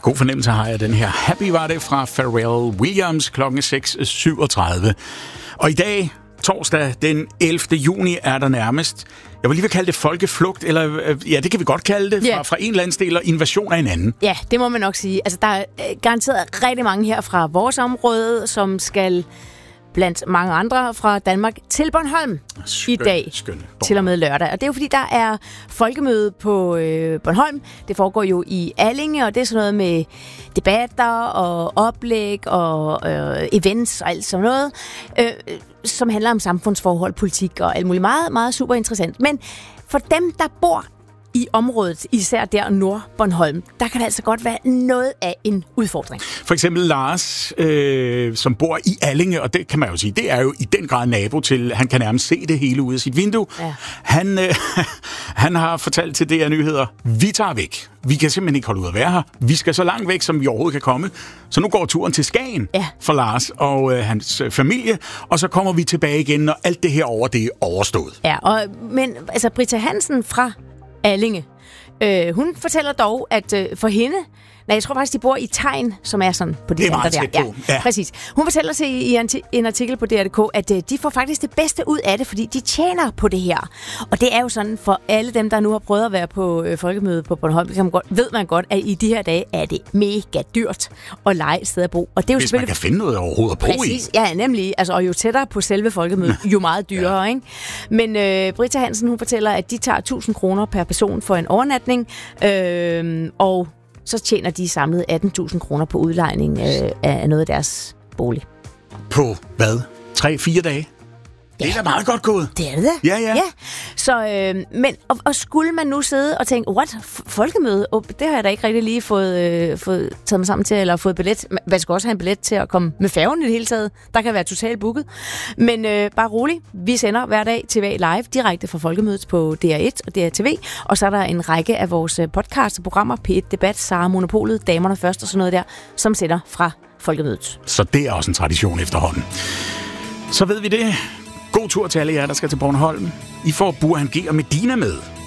God fornemmelse har jeg den her. Happy var det fra Pharrell Williams klokken 6:37. Og i dag, torsdag den 11. juni, er der nærmest, jeg vil lige kalde det folkeflugt, eller ja, det kan vi godt kalde det, fra en landsdel og invasion af en anden. Ja, det må man nok sige. Altså, der er garanteret rigtig mange her fra vores område, som skal blandt mange andre fra Danmark til Bornholm i dag, til og med lørdag. Og det er jo fordi, der er folkemøde på Bornholm. Det foregår jo i Allinge, og det er sådan noget med debatter og oplæg og events og alt sådan noget, som handler om samfundsforhold, politik og alt muligt. Meget, meget super interessant. Men for dem, der bor i området, især der Nord-Bornholm, der kan det altså godt være noget af en udfordring. For eksempel Lars, som bor i Allinge, og det kan man jo sige, det er jo i den grad nabo til, han kan nærmest se det hele ud af sit vindue. Ja. Han har fortalt til DR Nyheder, vi tager væk. Vi kan simpelthen ikke holde ud at være her. Vi skal så langt væk, som vi overhovedet kan komme. Så nu går turen til Skagen for Lars og hans familie, og så kommer vi tilbage igen, når alt det her over, det er overstået. Ja, men altså Britta Hansen fra Allinge. Hun fortæller dog, at for hende, jeg tror faktisk, de bor i Tegn, som er sådan på det andre der. Ja, præcis. Hun fortæller sig i en artikel på DR.dk, at de får faktisk det bedste ud af det, fordi de tjener på det her. Og det er jo sådan, for alle dem, der nu har prøvet at være på folkemøde på Bornholm, ved man godt, at i de her dage er det mega dyrt at leje et sted at bo. Og det er jo hvis man kan finde noget overhovedet at bo præcis, i. Ja, nemlig. Altså, og jo tættere på selve folkemødet, jo meget dyrere. Ikke? Men Britta Hansen, hun fortæller, at de tager 1.000 kroner per person for en overnatning, og så tjener de samlet 18.000 kroner på udlejning af noget af deres bolig. På hvad? 3-4 dage? Ja. Det er da meget godt gået. Det er det da. Ja. Så, men og skulle man nu sidde og tænke, what? Folkemøde? Det har jeg da ikke rigtig lige fået taget mig sammen til, eller fået billet. Man skal også have en billet til at komme med færgen i det hele taget. Der kan være totalt booket. Men bare rolig. Vi sender hver dag TV live direkte fra Folkemødet på DR1 og DR TV. Og så er der en række af vores podcast og programmer, P1 Debat, Sara Monopolet, Damerne Først og sådan noget der, som sender fra Folkemødet. Så det er også en tradition efterhånden. Så ved vi det. God tur til alle jer, der skal til Bornholm. I får Burhan G og Medina med.